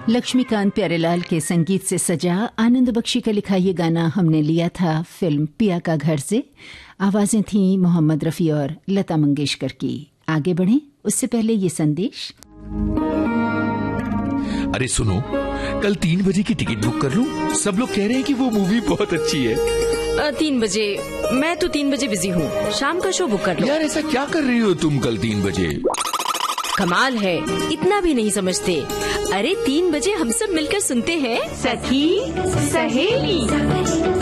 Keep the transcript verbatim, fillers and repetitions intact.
लक्ष्मीकांत प्यारेलाल के संगीत से सजा आनंद बख्शी का लिखा ये गाना हमने लिया था फिल्म पिया का घर से। आवाजें थीं मोहम्मद रफ़ी और लता मंगेशकर की। आगे बढ़ें उससे पहले ये संदेश। अरे सुनो, कल तीन बजे की टिकट बुक कर लूं? सब लोग कह रहे हैं कि वो मूवी बहुत अच्छी है। आ, तीन बजे? मैं तो तीन बजे बिजी हूँ, शाम का शो बुक कर लो। यार ऐसा क्या कर रही हो तुम कल तीन बजे? कमाल है, इतना भी नहीं समझते। अरे तीन बजे हम सब मिलकर सुनते हैं सखी सहेली।